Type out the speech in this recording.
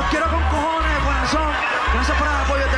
quiero con cojones de corazón. Gracias por el apoyo.